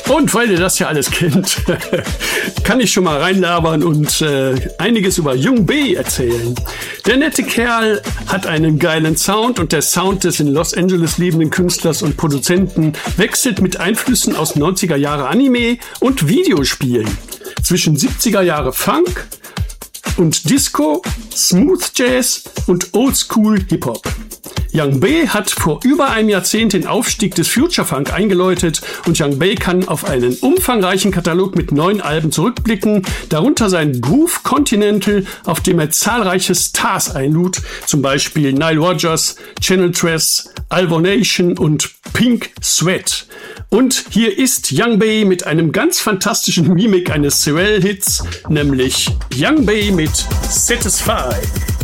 Und weil ihr das ja alles kennt, kann ich schon mal reinlabern und einiges über Young B erzählen. Der nette Kerl hat einen geilen Sound und der Sound des in Los Angeles lebenden Künstlers und Produzenten wechselt mit Einflüssen aus 90er Jahre Anime und Videospielen. Zwischen 70er Jahre Funk und Disco, Smooth Jazz und Oldschool Hip-Hop. Young B hat vor über einem Jahrzehnt den Aufstieg des Future Funk eingeläutet und Young B kann auf einen umfangreichen Katalog mit 9 Alben zurückblicken, darunter sein Groove Continental, auf dem er zahlreiche Stars einlud, zum Beispiel Nile Rodgers, Channel Tres, Alvo Nation und Pink Sweat. Und hier ist Young B mit einem ganz fantastischen Remake eines Pharrell-Hits, nämlich Young B mit Satisfy.